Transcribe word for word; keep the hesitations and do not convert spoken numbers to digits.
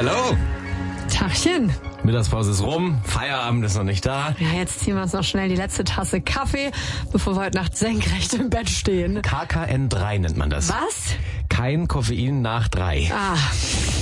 Hallo. Tachchen. Mittagspause ist rum, Feierabend ist noch nicht da. Ja, jetzt ziehen wir uns noch schnell die letzte Tasse Kaffee, bevor wir heute Nacht senkrecht im Bett stehen. K K N drei nennt man das. Was? Kein Koffein nach drei. Ah.